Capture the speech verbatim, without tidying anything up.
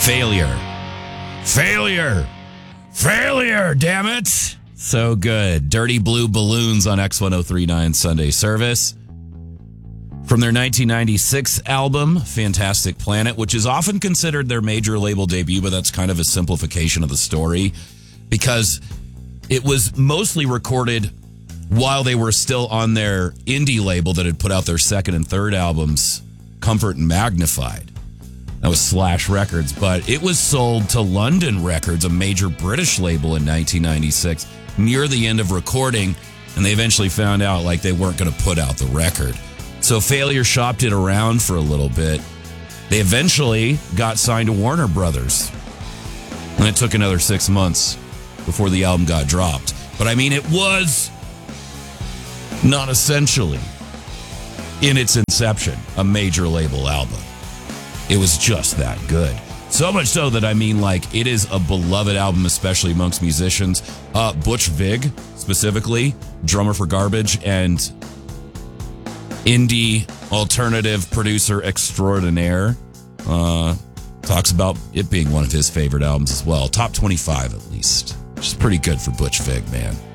Failure. Failure. Failure, damn it. So good. Dirty Blue Balloons on X ten thirty-nine Sunday Service. From their nineteen ninety-six album, Fantastic Planet, which is often considered their major label debut, but that's kind of a simplification of the story because it was mostly recorded while they were still on their indie label that had put out their second and third albums, Comfort and Magnified. That was Slash Records, but it was sold to London Records, a major British label, in nineteen ninety-six, near the end of recording, and they eventually found out like they weren't going to put out the record. So Failure shopped it around for a little bit. They eventually got signed to Warner Brothers, and it took another six months before the album got dropped. But I mean, it was not essentially, in its inception, a major label album. It was just that good. So much so that, I mean, like, it is a beloved album, especially amongst musicians. Uh, Butch Vig, specifically, drummer for Garbage, and indie alternative producer extraordinaire, uh, talks about it being one of his favorite albums as well. Top twenty-five, at least. Which is pretty good for Butch Vig, man.